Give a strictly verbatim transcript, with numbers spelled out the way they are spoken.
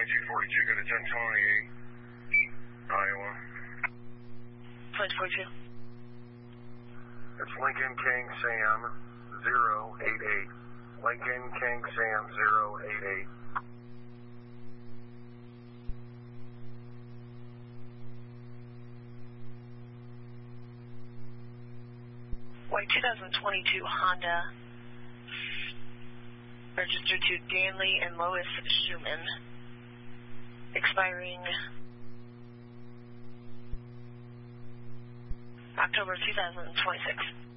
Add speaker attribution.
Speaker 1: twenty-two forty-two, go to ten twenty-eight, Iowa.
Speaker 2: twenty-two forty-two.
Speaker 1: It's Lincoln King Sam zero eight eight. Lincoln King Sam zero eight eight.
Speaker 2: White two thousand twenty-two Honda, registered to Danley and Lois Schumann, expiring October two thousand twenty-six.